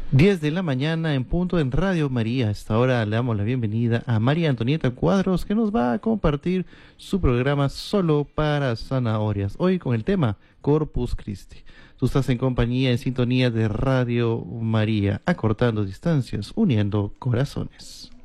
10 de la mañana en punto en Radio María. A esta hora le damos la bienvenida a María Antonieta Cuadros, que nos va a compartir su programa Solo para Zanahorias. Hoy con el tema Corpus Christi. Tú estás en compañía, en sintonía de Radio María, acortando distancias, uniendo corazones.